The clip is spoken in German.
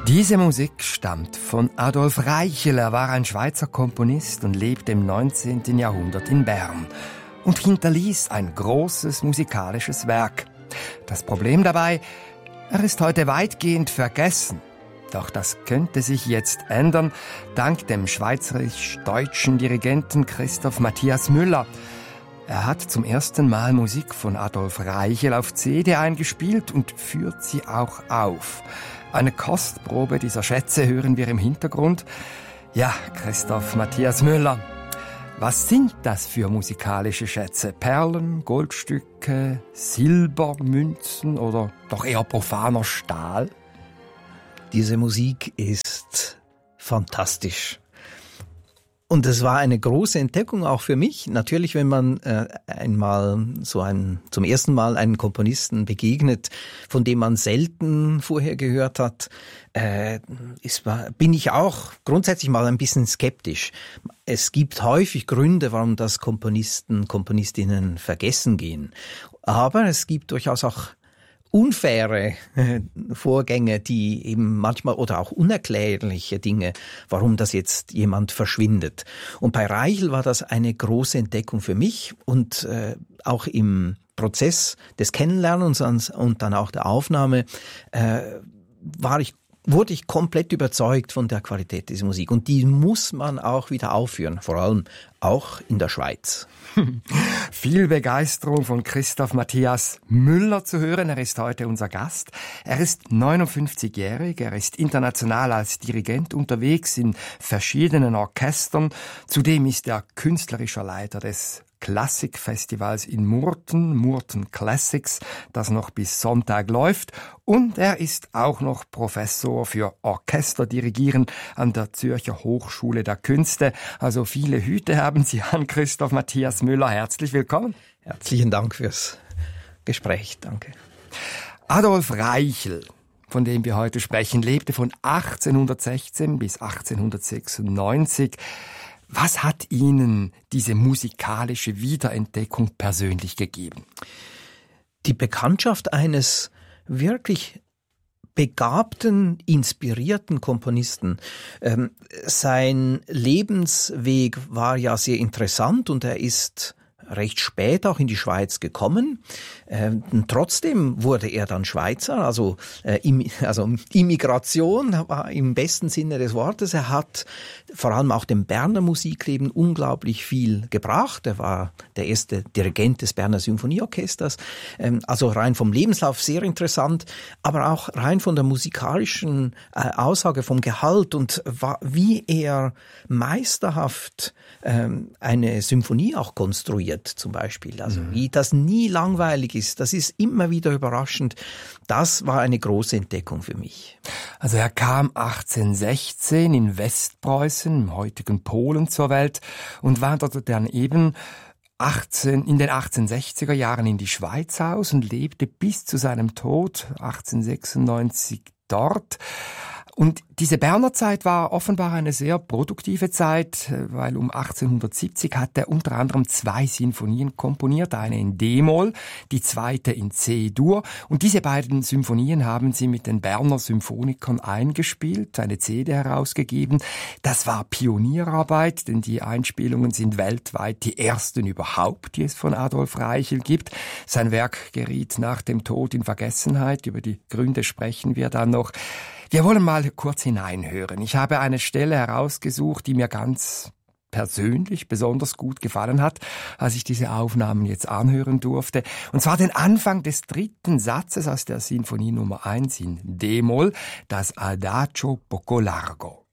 Diese Musik stammt von Adolf Reichel. Er war ein Schweizer Komponist und lebte im 19. Jahrhundert in Bern und hinterließ ein großes musikalisches Werk. Das Problem dabei, er ist heute weitgehend vergessen. Doch das könnte sich jetzt ändern, dank dem schweizerisch-deutschen Dirigenten Christoph Matthias Müller. Er hat zum ersten Mal Musik von Adolf Reichel auf CD eingespielt und führt sie auch auf. Eine Kostprobe dieser Schätze hören wir im Hintergrund. Ja, Christoph Matthias Müller. Was sind das für musikalische Schätze? Perlen, Goldstücke, Silbermünzen oder doch eher profaner Stahl? Diese Musik ist fantastisch. Und es war eine große Entdeckung auch für mich. Natürlich, wenn man zum ersten Mal einen Komponisten begegnet, von dem man selten vorher gehört hat, bin ich auch grundsätzlich mal ein bisschen skeptisch. Es gibt häufig Gründe, warum das Komponistinnen vergessen gehen. Aber es gibt durchaus auch unfaire Vorgänge, die eben manchmal oder auch unerklärliche Dinge, warum das jetzt jemand verschwindet. Und bei Reichel war das eine große Entdeckung für mich und auch im Prozess des Kennenlernens und dann auch der Aufnahme wurde ich komplett überzeugt von der Qualität dieser Musik. Und die muss man auch wieder aufführen, vor allem auch in der Schweiz. Viel Begeisterung von Christoph Matthias Müller zu hören. Er ist heute unser Gast. Er ist 59-jährig. Er ist international als Dirigent unterwegs in verschiedenen Orchestern. Zudem ist er künstlerischer Leiter des Klassikfestivals in Murten Classics, das noch bis Sonntag läuft. Und er ist auch noch Professor für Orchesterdirigieren an der Zürcher Hochschule der Künste. Also viele Hüte haben Sie an, Christoph Matthias Müller. Herzlich willkommen. Herzlichen Dank fürs Gespräch. Danke. Adolf Reichel, von dem wir heute sprechen, lebte von 1816 bis 1896. Was hat Ihnen diese musikalische Wiederentdeckung persönlich gegeben? Die Bekanntschaft eines wirklich begabten, inspirierten Komponisten. Sein Lebensweg war ja sehr interessant und er ist recht spät auch in die Schweiz gekommen. Trotzdem wurde er dann Schweizer, also Immigration war im besten Sinne des Wortes. Er hat vor allem auch dem Berner Musikleben unglaublich viel gebracht. Er war der erste Dirigent des Berner Symphonieorchesters. Also rein vom Lebenslauf sehr interessant, aber auch rein von der musikalischen Aussage vom Gehalt und wie er meisterhaft eine Symphonie auch konstruiert. Zum Beispiel. Also wie das nie langweilig ist, das ist immer wieder überraschend. Das war eine große Entdeckung für mich. Also er kam 1816 in Westpreußen, im heutigen Polen, zur Welt und wanderte dann eben in den 1860er Jahren in die Schweiz aus und lebte bis zu seinem Tod 1896 dort. Und diese Berner Zeit war offenbar eine sehr produktive Zeit, weil um 1870 hat er unter anderem 2 Sinfonien komponiert, eine in D-Moll, die zweite in C-Dur. Und diese beiden Symphonien haben sie mit den Berner Symphonikern eingespielt, eine CD herausgegeben. Das war Pionierarbeit, denn die Einspielungen sind weltweit die ersten überhaupt, die es von Adolf Reichel gibt. Sein Werk geriet nach dem Tod in Vergessenheit. Über die Gründe sprechen wir dann noch. Wir wollen mal kurz hineinhören. Ich habe eine Stelle herausgesucht, die mir ganz persönlich besonders gut gefallen hat, als ich diese Aufnahmen jetzt anhören durfte. Und zwar den Anfang des 3. Satzes aus der Sinfonie Nummer 1 in D-Moll, das Adagio poco largo.